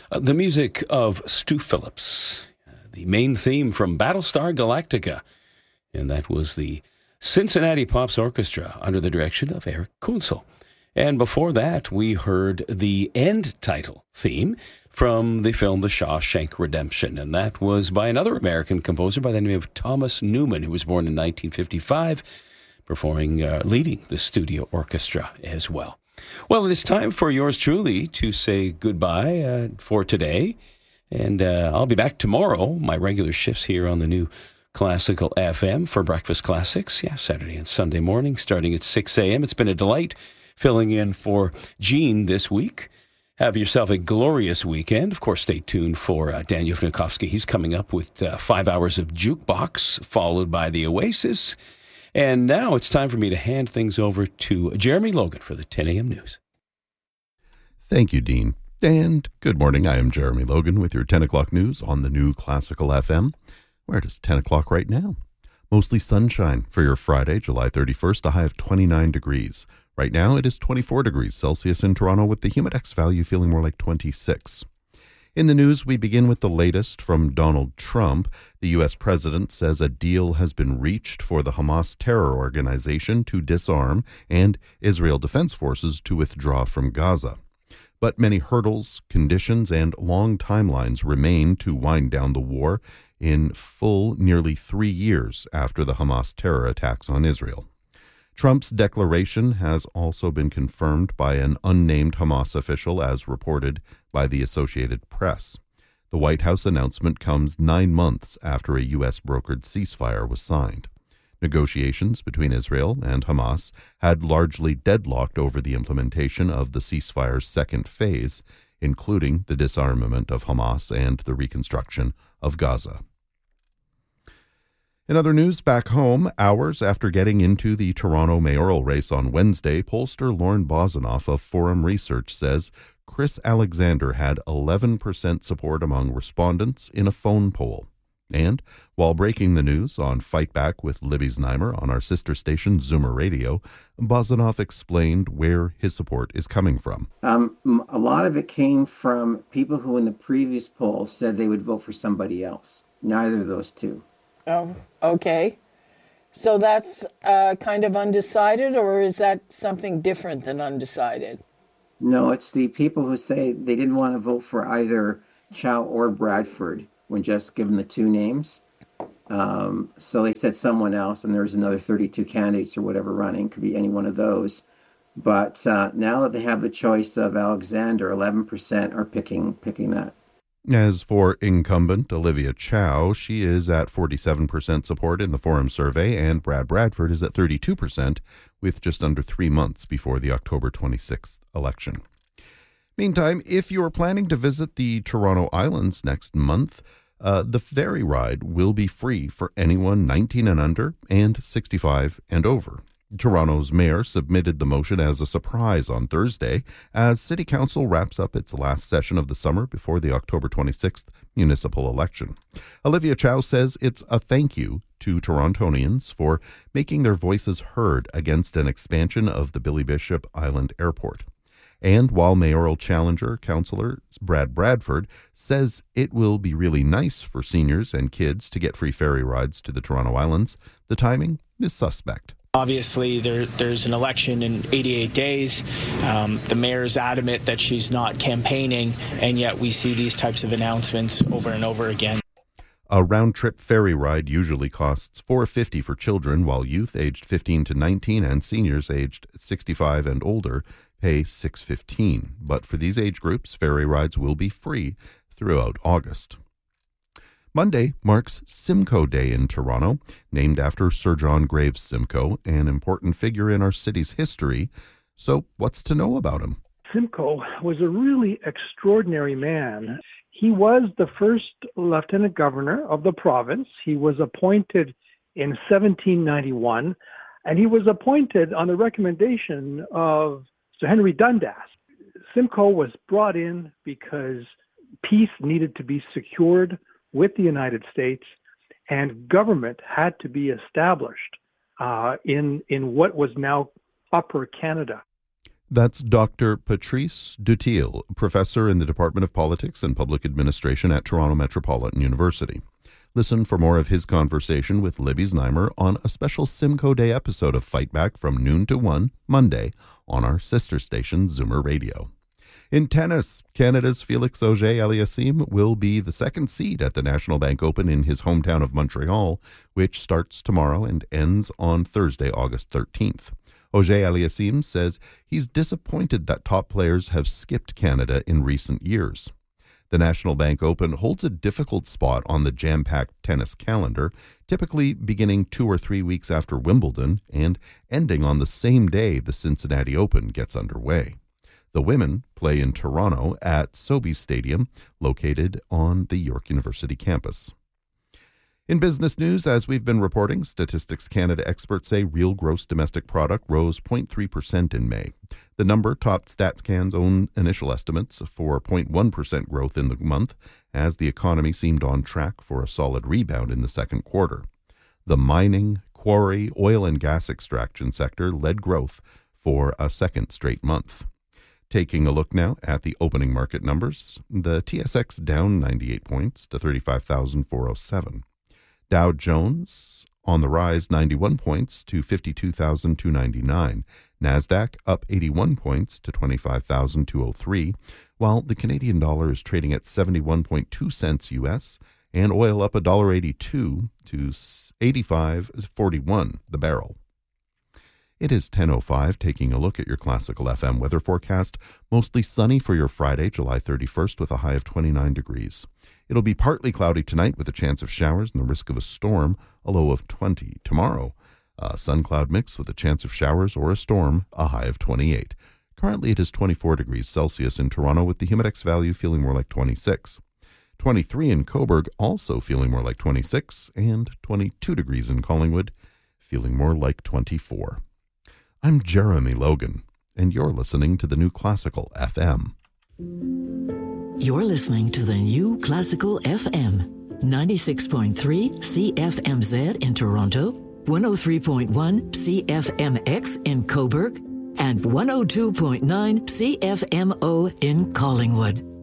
The music of Stu Phillips, the main theme from Battlestar Galactica. And that was the Cincinnati Pops Orchestra under the direction of Eric Kunzel. And before that, we heard the end title theme from the film The Shawshank Redemption. And that was by another American composer by the name of Thomas Newman, who was born in 1955, leading the studio orchestra as well. Well, it is time for yours truly to say goodbye for today. And I'll be back tomorrow, my regular shifts here on the new Classical FM for Breakfast Classics. Yeah, Saturday and Sunday morning, starting at 6 a.m. It's been a delight filling in for Gene this week. Have yourself a glorious weekend. Of course, stay tuned for Daniel Vnukovsky. He's coming up with 5 hours of Jukebox, followed by The Oasis. And now it's time for me to hand things over to Jeremy Logan for the 10 a.m. news. Thank you, Dean. And good morning. I am Jeremy Logan with your 10 o'clock news on the new Classical FM. Where it is 10 o'clock right now. Mostly sunshine for your Friday, July 31st, a high of 29 degrees. Right now, it is 24 degrees Celsius in Toronto with the Humidex value feeling more like 26. In the news, we begin with the latest from Donald Trump. The U.S. president says a deal has been reached for the Hamas terror organization to disarm and Israel Defense Forces to withdraw from Gaza. But many hurdles, conditions, and long timelines remain to wind down the war in full nearly 3 years after the Hamas terror attacks on Israel. Trump's declaration has also been confirmed by an unnamed Hamas official, as reported by the Associated Press. The White House announcement comes 9 months after a U.S.-brokered ceasefire was signed. Negotiations between Israel and Hamas had largely deadlocked over the implementation of the ceasefire's second phase, including the disarmament of Hamas and the reconstruction of Gaza. In other news, back home, hours after getting into the Toronto mayoral race on Wednesday, pollster Lauren Bozinoff of Forum Research says Chris Alexander had 11% support among respondents in a phone poll. And while breaking the news on Fight Back with Libby Znaimer on our sister station Zoomer Radio, Bozinoff explained where his support is coming from. A lot of it came from people who in the previous poll said they would vote for somebody else. Neither of those two. Oh, okay. So that's kind of undecided, or is that something different than undecided? No, it's the people who say they didn't want to vote for either Chow or Bradford when just given the two names. So they said someone else, and there's another 32 candidates or whatever running. Could be any one of those. But now that they have the choice of Alexander, 11% are picking that. As for incumbent Olivia Chow, she is at 47% support in the Forum survey, and Brad Bradford is at 32%, with just under 3 months before the October 26th election. Meantime, if you are planning to visit the Toronto Islands next month, the ferry ride will be free for anyone 19 and under and 65 and over. Toronto's mayor submitted the motion as a surprise on Thursday as City Council wraps up its last session of the summer before the October 26th municipal election. Olivia Chow says it's a thank you to Torontonians for making their voices heard against an expansion of the Billy Bishop Island Airport. And while mayoral challenger, Councillor Brad Bradford, says it will be really nice for seniors and kids to get free ferry rides to the Toronto Islands, the timing is suspect. Obviously, there's an election in 88 days. The mayor is adamant that she's not campaigning, and yet we see these types of announcements over and over again. A round-trip ferry ride usually costs $4.50 for children, while youth aged 15 to 19 and seniors aged 65 and older pay $6.15. But for these age groups, ferry rides will be free throughout August. Monday marks Simcoe Day in Toronto, named after Sir John Graves Simcoe, an important figure in our city's history. So what's to know about him? Simcoe was a really extraordinary man. He was the first lieutenant governor of the province. He was appointed in 1791, and he was appointed on the recommendation of Sir Henry Dundas. Simcoe was brought in because peace needed to be secured with the United States, and government had to be established in what was now Upper Canada. That's Dr. Patrice Dutil, professor in the Department of Politics and Public Administration at Toronto Metropolitan University. Listen for more of his conversation with Libby Znaimer on a special Simcoe Day episode of Fight Back from noon to 1, Monday, on our sister station, Zoomer Radio. In tennis, Canada's Felix Auger-Aliassime will be the second seed at the National Bank Open in his hometown of Montreal, which starts tomorrow and ends on Thursday, August 13th. Auger-Aliassime says he's disappointed that top players have skipped Canada in recent years. The National Bank Open holds a difficult spot on the jam-packed tennis calendar, typically beginning 2 or 3 weeks after Wimbledon and ending on the same day the Cincinnati Open gets underway. The women play in Toronto at Sobeys Stadium, located on the York University campus. In business news, as we've been reporting, Statistics Canada experts say real gross domestic product rose 0.3% in May. The number topped StatsCan's own initial estimates for 0.1% growth in the month, as the economy seemed on track for a solid rebound in the second quarter. The mining, quarry, oil and gas extraction sector led growth for a second straight month. Taking a look now at the opening market numbers, the TSX down 98 points to 35,407. Dow Jones on the rise 91 points to 52,299. NASDAQ up 81 points to 25,203, while the Canadian dollar is trading at 71.2 cents U.S., and oil up $1.82 to 85.41 the barrel. It is 10:05, taking a look at your Classical FM weather forecast. Mostly sunny for your Friday, July 31st, with a high of 29 degrees. It'll be partly cloudy tonight with a chance of showers and the risk of a storm, a low of 20. Tomorrow, a sun-cloud mix with a chance of showers or a storm, a high of 28. Currently, it is 24 degrees Celsius in Toronto, with the Humidex value feeling more like 26. 23 in Cobourg, also feeling more like 26, and 22 degrees in Collingwood, feeling more like 24. I'm Jeremy Logan, and you're listening to the New Classical FM. You're listening to the New Classical FM, 96.3 CFMZ in Toronto, 103.1 CFMX in Cobourg, and 102.9 CFMO in Collingwood.